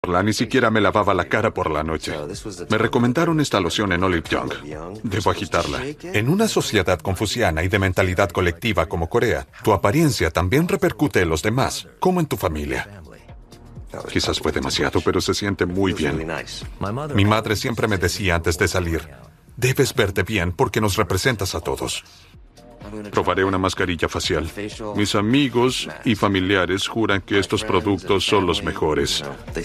Ni siquiera me lavaba la cara por la noche. Me recomendaron esta loción en Olive Young. Debo agitarla. En una sociedad confuciana y de mentalidad colectiva como Corea, tu apariencia también repercute en los demás, como en tu familia. Quizás fue demasiado, pero se siente muy bien. Mi madre siempre me decía antes de salir, debes verte bien porque nos representas a todos. Probaré una mascarilla facial. Mis amigos y familiares juran que estos productos son los mejores.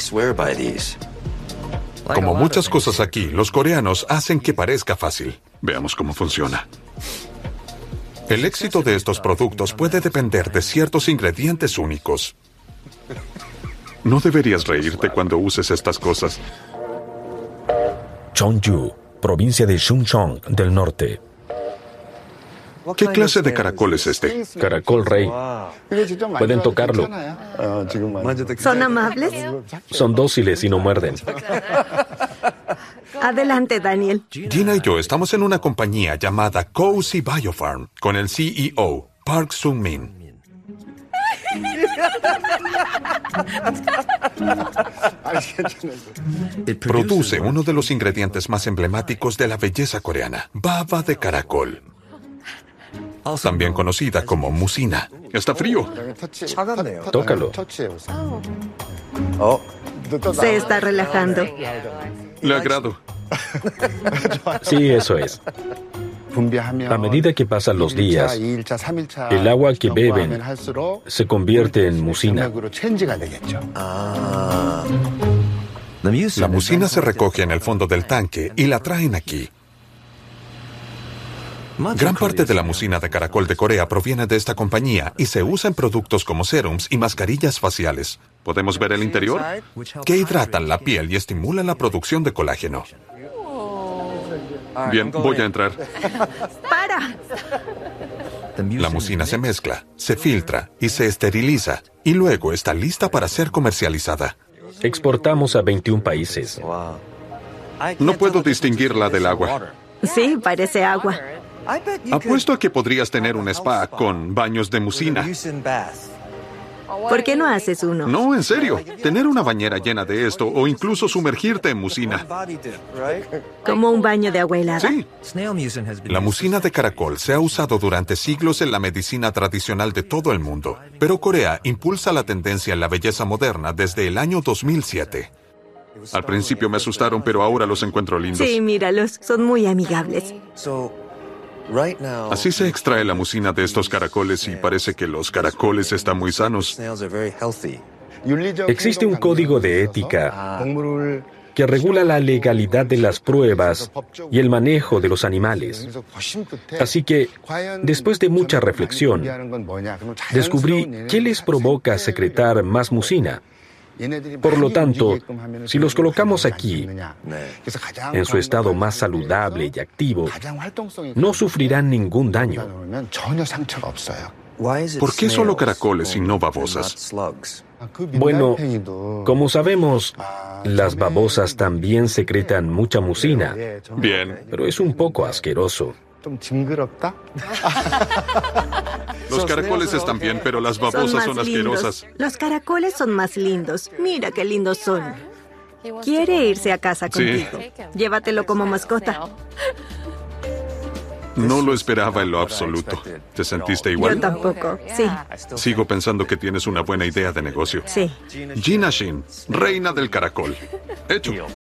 Como muchas cosas aquí, los coreanos hacen que parezca fácil. Veamos cómo funciona. El éxito de estos productos puede depender de ciertos ingredientes únicos. No deberías reírte cuando uses estas cosas. Cheongju, provincia de Chungcheong del norte. ¿Qué clase de caracol es este? Caracol rey. Pueden tocarlo. ¿Son amables? Son dóciles y no muerden. Adelante, Daniel. Gina y yo estamos en una compañía llamada Cozy Biofarm con el CEO, Park Sung-min. Produce uno de los ingredientes más emblemáticos de la belleza coreana, baba de caracol, también conocida como musina. Está frío. Tócalo. Se está relajando. Le agrado. Sí, eso es. A medida que pasan los días, el agua que beben se convierte en musina. La musina se recoge en el fondo del tanque y la traen aquí. Gran parte de la musina de caracol de Corea proviene de esta compañía y se usa en productos como serums y mascarillas faciales. ¿Podemos ver el interior? Que hidratan la piel y estimulan la producción de colágeno. Bien, voy a entrar. ¡Para! La musina se mezcla, se filtra y se esteriliza, y luego está lista para ser comercializada. Exportamos a 21 países. No puedo distinguirla del agua. Sí, parece agua. Apuesto a que podrías tener un spa con baños de musina. ¿Por qué no haces uno? No, en serio. Tener una bañera llena de esto o incluso sumergirte en musina. ¿Como un baño de agua helada? Sí. La musina de caracol se ha usado durante siglos en la medicina tradicional de todo el mundo, pero Corea impulsa la tendencia en la belleza moderna desde el año 2007. Al principio me asustaron, pero ahora los encuentro lindos. Sí, míralos. Son muy amigables. Así se extrae la musina de estos caracoles y parece que los caracoles están muy sanos. Existe un código de ética que regula la legalidad de las pruebas y el manejo de los animales. Así que, después de mucha reflexión, descubrí qué les provoca secretar más musina. Por lo tanto, si los colocamos aquí, en su estado más saludable y activo, no sufrirán ningún daño. ¿Por qué solo caracoles y no babosas? Bueno, como sabemos, las babosas también secretan mucha musina. Bien. Pero es un poco asqueroso. Los caracoles están bien, pero las babosas son asquerosas. Los caracoles son más lindos. Mira qué lindos son. Quiere irse a casa contigo. Llévatelo como mascota. No lo esperaba en lo absoluto. ¿Te sentiste igual? Yo tampoco, sí. Sigo pensando que tienes una buena idea de negocio. Sí. Gina Shin, reina del caracol. Hecho.